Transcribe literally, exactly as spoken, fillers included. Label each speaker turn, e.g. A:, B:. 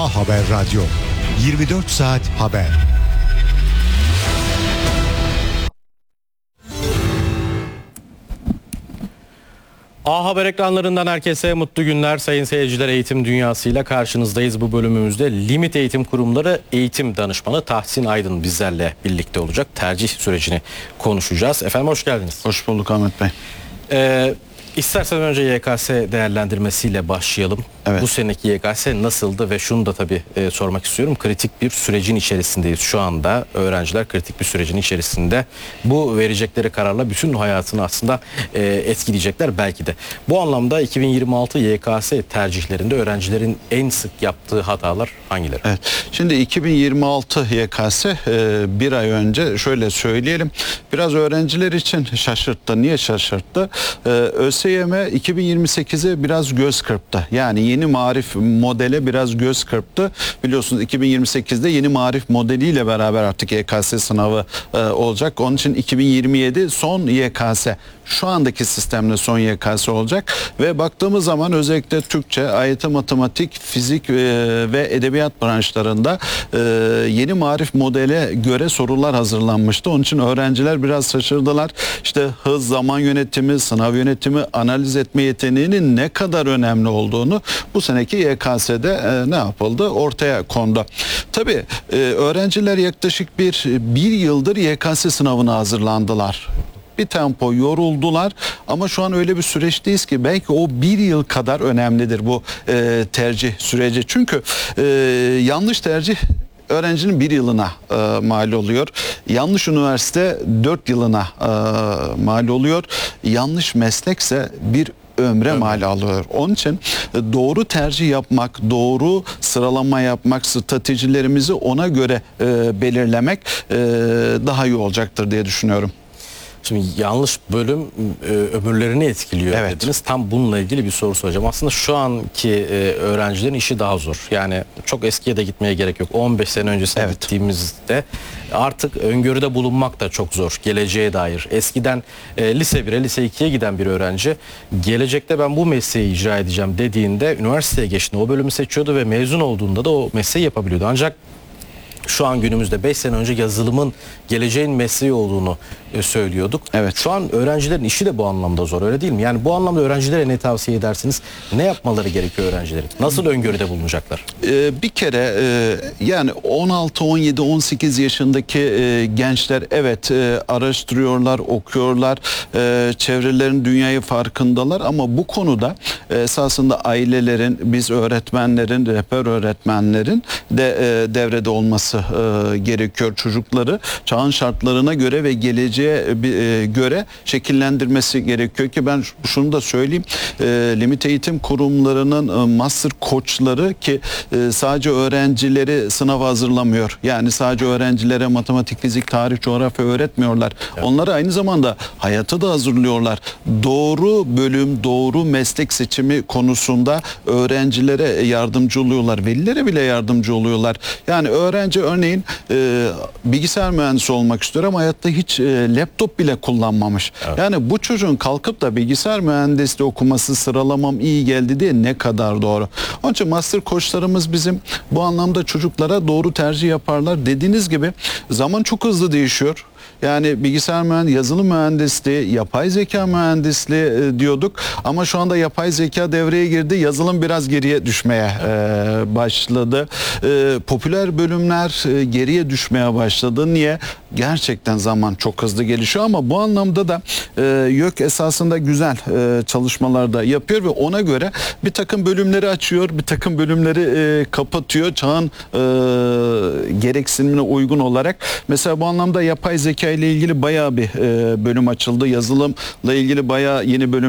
A: A Haber Radyo, yirmi dört saat haber.
B: A Haber ekranlarından herkese mutlu günler sayın seyirciler. Eğitim dünyasıyla karşınızdayız. Bu bölümümüzde Limit Eğitim Kurumları Eğitim Danışmanı Tahsin Aydın bizlerle birlikte olacak. Tercih sürecini konuşacağız. Efendim hoş geldiniz.
C: Hoş bulduk Ahmet Bey.
B: Ee, İstersen önce Y K S değerlendirmesiyle başlayalım.
C: Evet.
B: Bu seneki Y K S nasıldı ve şunu da tabii e, sormak istiyorum. Kritik bir sürecin içerisindeyiz şu anda. Öğrenciler kritik bir sürecin içerisinde. Bu verecekleri kararla bütün hayatını aslında e, etkileyecekler belki de. Bu anlamda iki bin yirmi altı Y K S tercihlerinde öğrencilerin en sık yaptığı hatalar hangileri?
C: Evet. Şimdi iki bin yirmi altı Y K S e, bir ay önce şöyle söyleyelim. Biraz öğrenciler için şaşırttı. Niye şaşırttı? E, ÖSYM iki bin yirmi sekize biraz göz kırptı. Yani yeni marif modele biraz göz kırptı. Biliyorsunuz iki bin yirmi sekizde yeni marif modeliyle beraber artık Y K S sınavı e, olacak. Onun için iki bin yirmi yedi son Y K S. Şu andaki sistemle son Y K S olacak. Ve baktığımız zaman özellikle Türkçe, A Y T matematik, fizik e, ve edebiyat branşlarında e, yeni marif modele göre sorular hazırlanmıştı. Onun için öğrenciler biraz şaşırdılar. İşte hız, zaman yönetimi, sınav yönetimi, analiz etme yeteneğinin ne kadar önemli olduğunu bu seneki Y K S'de e, ne yapıldı? Ortaya kondu. Tabii e, öğrenciler yaklaşık bir, bir yıldır Y K S sınavına hazırlandılar. Bir tempo yoruldular ama şu an öyle bir süreçteyiz ki belki o bir yıl kadar önemlidir bu e, tercih süreci. Çünkü e, yanlış tercih öğrencinin bir yılına e, mal oluyor. Yanlış üniversite dört yılına e, mal oluyor. Yanlış meslekse bir ömre evet. mal alıyor. Onun için doğru tercih yapmak, doğru sıralama yapmak, stratejilerimizi ona göre e, belirlemek e, daha iyi olacaktır diye düşünüyorum.
B: Şimdi yanlış bölüm e, ömürlerini etkiliyor
C: evet.
B: dediniz. Tam bununla ilgili bir soru soracağım. Aslında şu anki e, öğrencilerin işi daha zor. Yani çok eskiye de gitmeye gerek yok. on beş sene öncesine evet. gittiğimizde artık öngörüde bulunmak da çok zor. Geleceğe dair. Eskiden e, lise bire, lise ikiye giden bir öğrenci gelecekte ben bu mesleği icra edeceğim dediğinde üniversiteye geçtiğinde o bölümü seçiyordu ve mezun olduğunda da o mesleği yapabiliyordu. Ancak şu an günümüzde beş sene önce yazılımın geleceğin mesleği olduğunu e, söylüyorduk.
C: Evet.
B: Şu an öğrencilerin işi de bu anlamda zor, öyle değil mi? Yani bu anlamda öğrencilere ne tavsiye edersiniz? Ne yapmaları gerekiyor öğrencilerin? Nasıl öngörüde bulunacaklar?
C: Ee, bir kere e, yani on altı, on yedi, on sekiz yaşındaki e, gençler evet e, araştırıyorlar, okuyorlar, e, çevrelerin dünyayı farkındalar ama bu konuda e, esasında ailelerin, biz öğretmenlerin, rehber öğretmenlerin de e, devrede olması e, gerekiyor. Çocukları çağın şartlarına göre ve geleceğe e, göre şekillendirmesi gerekiyor ki ben şunu da söyleyeyim. E, limit eğitim kurumlarının e, master koçları ki e, sadece öğrencileri sınava hazırlamıyor. Yani sadece öğrencilere matematik, fizik, tarih, coğrafya öğretmiyorlar. Evet. Onları aynı zamanda hayata da hazırlıyorlar. Doğru bölüm, doğru meslek seçimi konusunda öğrencilere yardımcı oluyorlar. Velilere bile yardımcı oluyorlar. Yani öğrenci örneğin e, bilgisayar mühendisi olmak istiyor ama hayatta hiç e, laptop bile kullanmamış. Evet. Yani bu çocuğun kalkıp da bilgisayar mühendisliği okuması sıralamam iyi geldi diye ne kadar doğru. Onun için master koçlarımız bizim bu anlamda çocuklara doğru tercih yaparlar. Dediğiniz gibi zaman çok hızlı değişiyor. Yani bilgisayar mühendisliği, yazılım mühendisliği, yapay zeka mühendisliği e, diyorduk ama şu anda yapay zeka devreye girdi. Yazılım biraz geriye düşmeye e, başladı. E, popüler bölümler e, geriye düşmeye başladı. Niye? Gerçekten zaman çok hızlı gelişiyor ama bu anlamda da e, YÖK esasında güzel e, çalışmalar da yapıyor ve ona göre bir takım bölümleri açıyor, bir takım bölümleri e, kapatıyor çağın e, gereksinimine uygun olarak. Mesela bu anlamda yapay zeka ile ilgili bayağı bir e, bölüm açıldı. Yazılımla ilgili bayağı yeni bölüm